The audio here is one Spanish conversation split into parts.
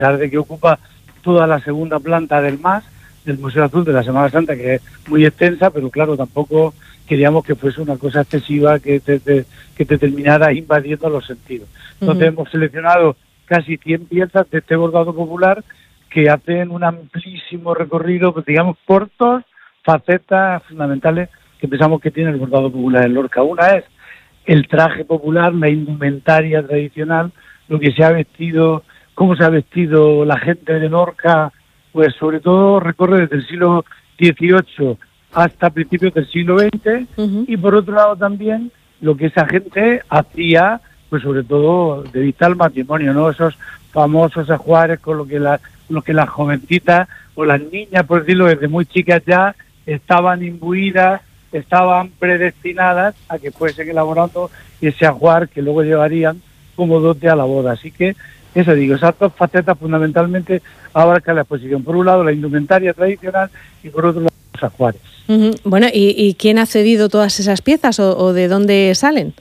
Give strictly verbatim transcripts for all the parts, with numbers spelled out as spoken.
pesar de que ocupa toda la segunda planta del M A S, del Museo Azul de la Semana Santa, que es muy extensa, pero claro, tampoco queríamos que fuese una cosa excesiva que te, te, que te terminara invadiendo los sentidos. Entonces uh-huh. hemos seleccionado casi cien piezas de este bordado popular que hacen un amplísimo recorrido, pues, digamos, por dos facetas fundamentales que pensamos que tiene el bordado popular en Lorca. Una es el traje popular, la indumentaria tradicional, lo que se ha vestido, cómo se ha vestido la gente de Lorca, pues sobre todo recorre desde el siglo dieciocho hasta principios del siglo veinte, uh-huh. y por otro lado también lo que esa gente hacía, pues sobre todo de vista al matrimonio, ¿no? Esos famosos ajuares con lo que la, lo que las jovencitas o las niñas, por decirlo, desde muy chicas ya estaban imbuidas, estaban predestinadas a que fuesen elaborando ese ajuar que luego llevarían como dote a la boda. Así que, eso digo, esas dos facetas fundamentalmente abarca la exposición. Por un lado, la indumentaria tradicional y por otro lado, los ajuares. Uh-huh. Bueno, ¿y, ¿y quién ha cedido todas esas piezas o, o de dónde salen?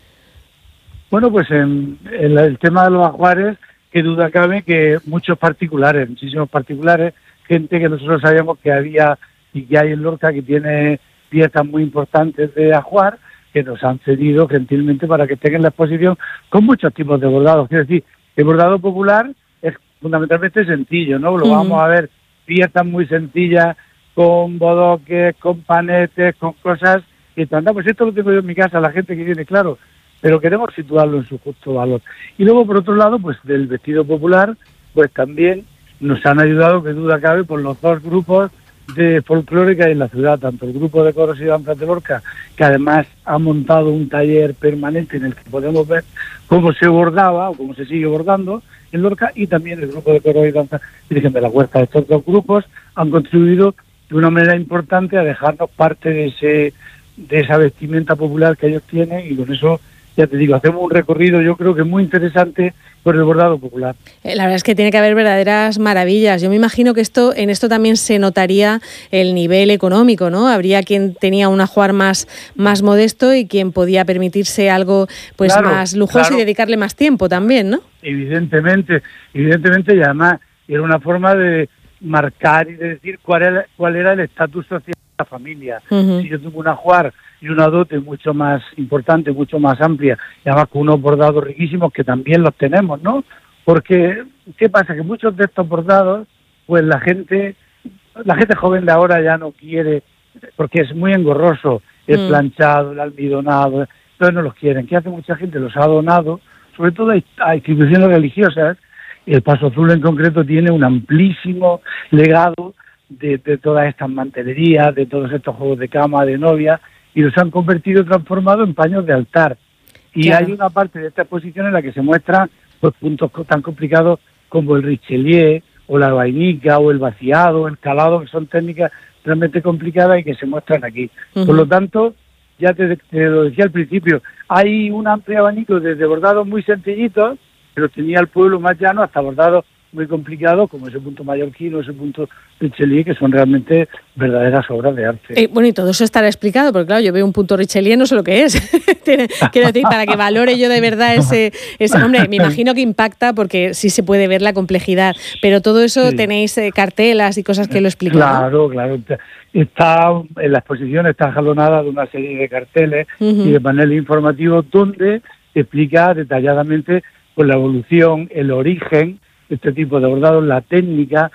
Bueno, pues en, en el tema de los ajuares, qué duda cabe que muchos particulares, muchísimos particulares, gente que nosotros sabíamos que había y que hay en Lorca que tiene piezas muy importantes de ajuar, que nos han cedido gentilmente para que estén en la exposición con muchos tipos de bordados. Quiero decir, el bordado popular es fundamentalmente sencillo, ¿no? Lo uh-huh. vamos a ver, piezas muy sencillas, con bodoques, con panetes, con cosas que anda, pues esto lo tengo yo en mi casa, la gente que viene, claro, pero queremos situarlo en su justo valor. Y luego, por otro lado, pues del vestido popular, pues también nos han ayudado, que duda cabe, por los dos grupos de folclore que hay en la ciudad, tanto el grupo de coros y danzas de Lorca, que además ha montado un taller permanente en el que podemos ver cómo se bordaba o cómo se sigue bordando en Lorca, y también el grupo de coros y danzas Virgen de la Huerta. Estos dos grupos han contribuido de una manera importante a dejarnos parte de ese de esa vestimenta popular que ellos tienen, y con eso, ya te digo, hacemos un recorrido yo creo que muy interesante por el bordado popular. La verdad es que tiene que haber verdaderas maravillas. Yo me imagino que esto en esto también se notaría el nivel económico, ¿no? Habría quien tenía un ajuar más, más modesto y quien podía permitirse algo pues claro, más lujoso claro. y dedicarle más tiempo también, ¿no? Evidentemente, evidentemente, y además era una forma de marcar y de decir cuál era, cuál era el estatus social de la familia. Uh-huh. Si yo tengo un ajuar y una dote mucho más importante, mucho más amplia, y además con unos bordados riquísimos que también los tenemos, ¿no? Porque, ¿qué pasa? Que muchos de estos bordados, pues la gente, la gente joven de ahora ya no quiere, porque es muy engorroso, el mm. planchado, el almidonado, entonces no los quieren. ¿Qué hace mucha gente? Los ha donado, sobre todo a instituciones religiosas. El Paso Azul en concreto tiene un amplísimo legado de, de todas estas mantelerías, de todos estos juegos de cama, de novia, y los han convertido, transformado en paños de altar. Y claro. hay una parte de esta exposición en la que se muestran pues, puntos tan complicados como el Richelieu, o la vainica, o el vaciado, el calado, que son técnicas realmente complicadas y que se muestran aquí. Uh-huh. Por lo tanto, ya te, te lo decía al principio, hay un amplio abanico desde bordados muy sencillitos, pero tenía el pueblo más llano, hasta bordados muy complicados, como ese punto mallorquino, ese punto Richelieu, que son realmente verdaderas obras de arte. Eh, bueno, y todo eso estará explicado, porque claro, yo veo un punto Richelieu, no sé lo que es. Quiero decir, para que valore yo de verdad ese, ese... Hombre, me imagino que impacta, porque sí se puede ver la complejidad, pero todo eso sí. tenéis eh, cartelas y cosas que lo explican. Claro, ¿no? claro. Está, en la exposición está jalonada de una serie de carteles uh-huh. y de paneles informativos donde explica detalladamente pues, la evolución, el origen, este tipo de bordados, la técnica,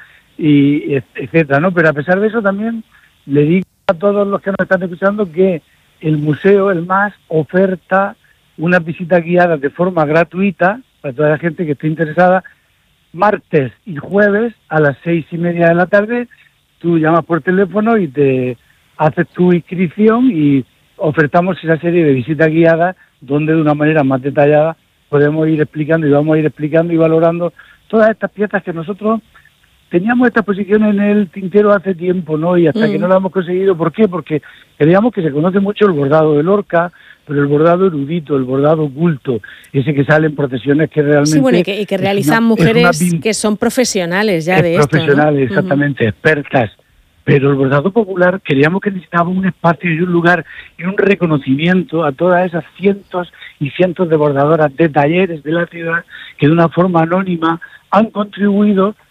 y etcétera, ¿no? Pero a pesar de eso también le digo a todos los que nos están escuchando que el museo, el M A S, oferta una visita guiada de forma gratuita para toda la gente que esté interesada, martes y jueves a las seis y media de la tarde. Tú llamas por teléfono y te haces tu inscripción y ofertamos esa serie de visitas guiadas donde de una manera más detallada podemos ir explicando y vamos a ir explicando y valorando todas estas piezas que nosotros teníamos esta exposición en el tintero hace tiempo, ¿no? Y hasta mm. que no la hemos conseguido. ¿Por qué? Porque creíamos que se conoce mucho el bordado de Lorca, pero el bordado erudito, el bordado oculto, ese que sale en procesiones que realmente... Sí, bueno, y que, y que realizan una, mujeres una, que son profesionales ya de esto, profesionales, ¿no? exactamente, uh-huh. expertas. Pero el bordado popular queríamos que necesitaba un espacio y un lugar y un reconocimiento a todas esas cientos y cientos de bordadoras de talleres de la ciudad que de una forma anónima han contribuido